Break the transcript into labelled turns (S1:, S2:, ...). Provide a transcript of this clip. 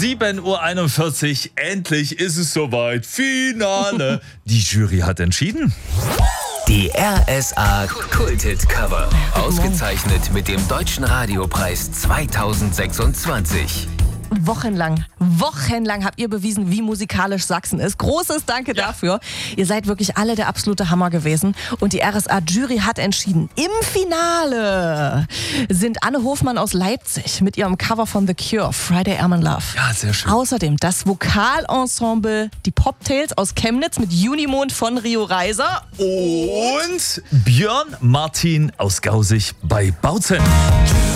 S1: 7:41 Uhr, endlich ist es soweit. Finale. Die Jury hat entschieden.
S2: Die RSA Kulthit Cover. Ausgezeichnet mit dem Deutschen Radiopreis 2026.
S3: Wochenlang habt ihr bewiesen, wie musikalisch Sachsen ist. Großes Danke dafür. Ihr seid wirklich alle der absolute Hammer gewesen. Und die RSA-Jury hat entschieden. Im Finale sind Anne Hofmann aus Leipzig mit ihrem Cover von The Cure, Friday I'm in Love.
S1: Ja, sehr schön.
S3: Außerdem das Vokalensemble Die Poptails aus Chemnitz mit Junimond von Rio Reiser.
S1: Und Björn Martin aus Gausig bei Bautzen.